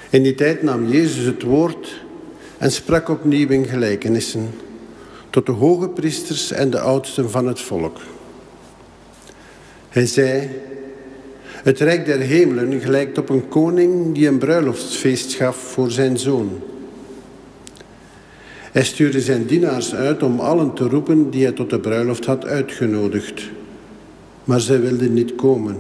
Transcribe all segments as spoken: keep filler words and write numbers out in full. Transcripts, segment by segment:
In die tijd nam Jezus het woord en sprak opnieuw in gelijkenissen tot de hoge priesters en de oudsten van het volk. Hij zei: het rijk der hemelen gelijkt op een koning die een bruiloftsfeest gaf voor zijn zoon. Hij stuurde zijn dienaars uit om allen te roepen die hij tot de bruiloft had uitgenodigd. Maar zij wilden niet komen.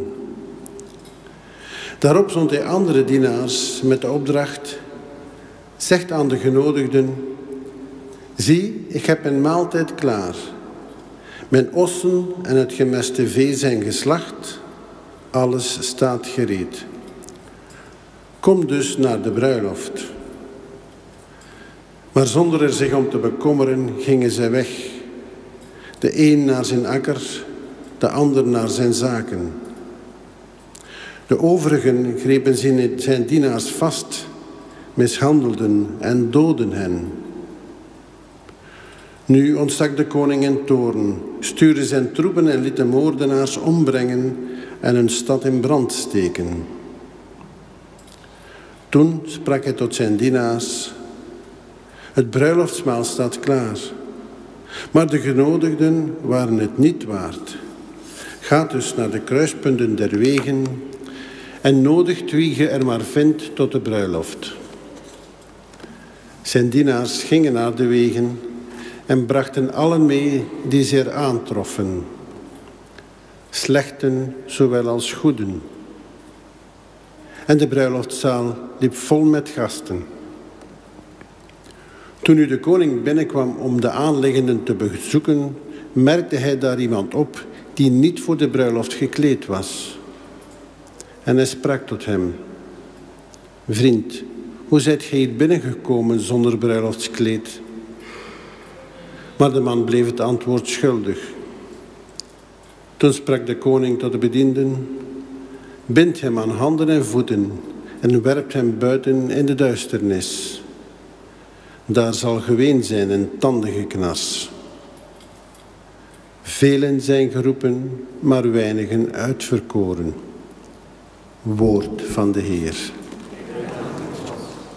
Daarop zond hij andere dienaars met de opdracht: zegt aan de genodigden: zie, ik heb mijn maaltijd klaar. Mijn ossen en het gemeste vee zijn geslacht. Alles staat gereed. Kom dus naar de bruiloft. Maar zonder er zich om te bekommeren gingen zij weg. De een naar zijn akker, de ander naar zijn zaken. De overigen grepen zijn dienaars vast, mishandelden en doodden hen. Nu ontstak de koning in toorn, stuurde zijn troepen en liet de moordenaars ombrengen en hun stad in brand steken. Toen sprak hij tot zijn dienaars: het bruiloftsmaal staat klaar, maar de genodigden waren het niet waard. Ga dus naar de kruispunten der wegen en nodigt wie je er maar vindt tot de bruiloft. Zijn dienaars gingen naar de wegen en brachten allen mee die ze er aantroffen, slechten zowel als goeden. En de bruiloftszaal liep vol met gasten. Toen nu de koning binnenkwam om de aanliggenden te bezoeken, merkte hij daar iemand op die niet voor de bruiloft gekleed was. En hij sprak tot hem: vriend, hoe zijt gij hier binnengekomen zonder bruiloftskleed? Maar de man bleef het antwoord schuldig. Toen sprak de koning tot de bedienden: bind hem aan handen en voeten en werpt hem buiten in de duisternis. Daar zal geween zijn en tandengeknars. Velen zijn geroepen, maar weinigen uitverkoren. Woord van de Heer.